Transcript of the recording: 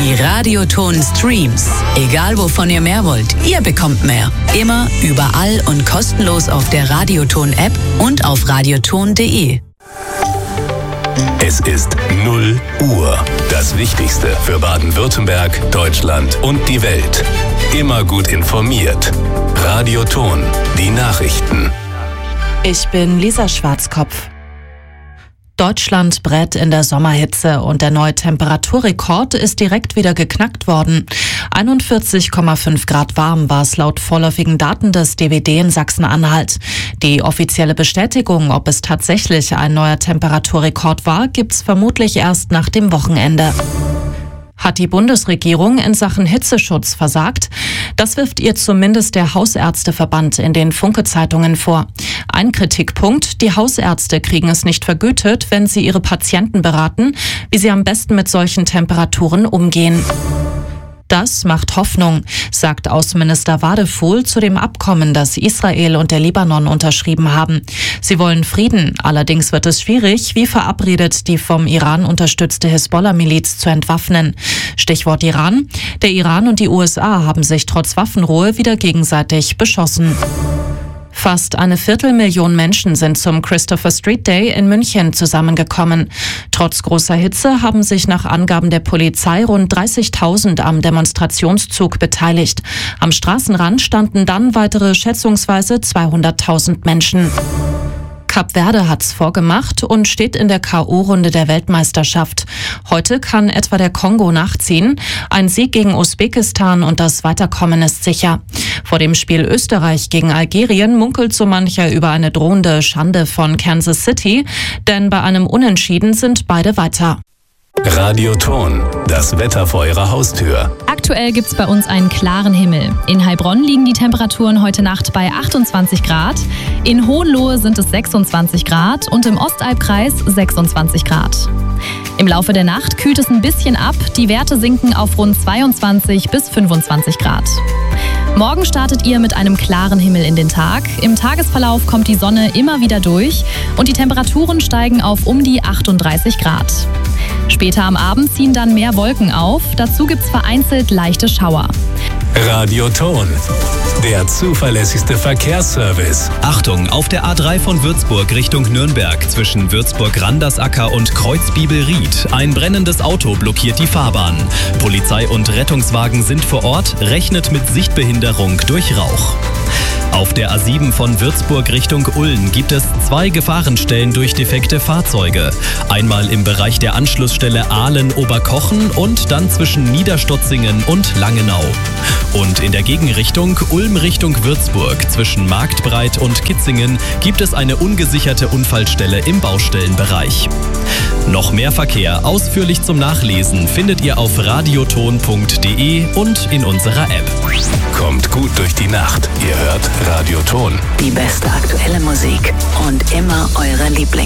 Die Radioton-Streams. Egal wovon ihr mehr wollt, ihr bekommt mehr. Immer, überall und kostenlos auf der Radioton-App und auf radioton.de. Es ist 0 Uhr. Das Wichtigste für Baden-Württemberg, Deutschland und die Welt. Immer gut informiert. Radioton, die Nachrichten. Ich bin Lisa Schwarzkopf. Deutschland brät in der Sommerhitze und der neue Temperaturrekord ist direkt wieder geknackt worden. 41,5 Grad warm war es laut vorläufigen Daten des DWD in Sachsen-Anhalt. Die offizielle Bestätigung, ob es tatsächlich ein neuer Temperaturrekord war, gibt's vermutlich erst nach dem Wochenende. Hat die Bundesregierung in Sachen Hitzeschutz versagt? Das wirft ihr zumindest der Hausärzteverband in den Funke-Zeitungen vor. Ein Kritikpunkt: Die Hausärzte kriegen es nicht vergütet, wenn sie ihre Patienten beraten, wie sie am besten mit solchen Temperaturen umgehen. Das macht Hoffnung, sagt Außenminister Wadefuhl zu dem Abkommen, das Israel und der Libanon unterschrieben haben. Sie wollen Frieden, allerdings wird es schwierig, wie verabredet die vom Iran unterstützte Hisbollah-Miliz zu entwaffnen. Stichwort Iran. Der Iran und die USA haben sich trotz Waffenruhe wieder gegenseitig beschossen. Fast 250.000 Menschen sind zum Christopher Street Day in München zusammengekommen. Trotz großer Hitze haben sich nach Angaben der Polizei rund 30.000 am Demonstrationszug beteiligt. Am Straßenrand standen dann weitere schätzungsweise 200.000 Menschen. Kap Verde hat's vorgemacht und steht in der K.O.-Runde der Weltmeisterschaft. Heute kann etwa der Kongo nachziehen. Ein Sieg gegen Usbekistan und das Weiterkommen ist sicher. Vor dem Spiel Österreich gegen Algerien munkelt so mancher über eine drohende Schande von Kansas City, denn bei einem Unentschieden sind beide weiter. Radioton, das Wetter vor Ihrer Haustür. Aktuell gibt's bei uns einen klaren Himmel. In Heilbronn liegen die Temperaturen heute Nacht bei 28 Grad. In Hohenlohe sind es 26 Grad und im Ostalbkreis 26 Grad. Im Laufe der Nacht kühlt es ein bisschen ab. Die Werte sinken auf rund 22 bis 25 Grad. Morgen startet ihr mit einem klaren Himmel in den Tag. Im Tagesverlauf kommt die Sonne immer wieder durch und die Temperaturen steigen auf um die 38 Grad. Später am Abend ziehen dann mehr Wolken auf. Dazu gibt's vereinzelt leichte Schauer. Radioton, der zuverlässigste Verkehrsservice. Achtung, auf der A3 von Würzburg Richtung Nürnberg zwischen Würzburg-Randersacker und Kreuzbiebel-Ried. Ein brennendes Auto blockiert die Fahrbahn. Polizei und Rettungswagen sind vor Ort, rechnet mit Sichtbehinderung durch Rauch. Auf der A7 von Würzburg Richtung Ulm gibt es 2 Gefahrenstellen durch defekte Fahrzeuge. Einmal im Bereich der Anschlussstelle Aalen-Oberkochen und dann zwischen Niederstotzingen und Langenau. Und in der Gegenrichtung Ulm Richtung Würzburg zwischen Marktbreit und Kitzingen gibt es eine ungesicherte Unfallstelle im Baustellenbereich. Noch mehr Verkehr ausführlich zum Nachlesen findet ihr auf radioton.de und in unserer App. Kommt gut durch die Nacht. Ihr hört Radioton. Die beste aktuelle Musik und immer eure Lieblings.